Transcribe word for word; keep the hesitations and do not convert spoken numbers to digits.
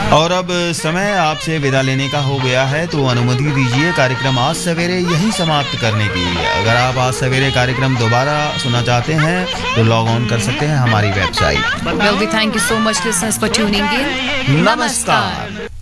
और अब समय आपसे विदा लेने का हो गया है, तो अनुमति दीजिए कार्यक्रम आज सवेरे यहीं समाप्त करने की। अगर आप आज सवेरे कार्यक्रम दोबारा सुनना चाहते हैं तो लॉग ऑन कर सकते हैं हमारी website. Well, we thank you so much listeners for tuning in. नमस्कार।